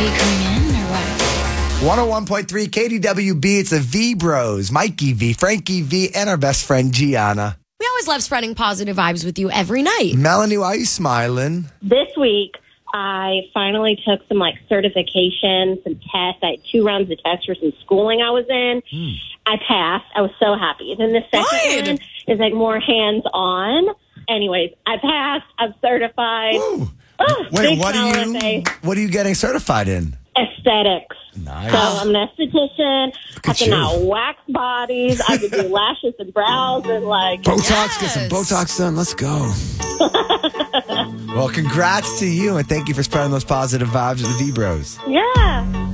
Are you coming in or what? 101.3 KDWB. It's the V Bros. Mikey V, Frankie V, and our best friend Gianna. We always love spreading positive vibes with you every night. Melanie, why are you smiling? This week, I finally took some certification, some tests. I had 2 rounds of tests for some schooling I was in. I passed. I was so happy. Then the second one is more hands-on. Anyways, I passed. I'm certified. Oh, Wait, what are you getting certified in? Aesthetics. Nice. So I'm an esthetician. I can now wax bodies. I can do lashes and brows and Botox. Get some Botox done. Let's go. Well, congrats to you, and thank you for spreading those positive vibes with the V Bros. Yeah.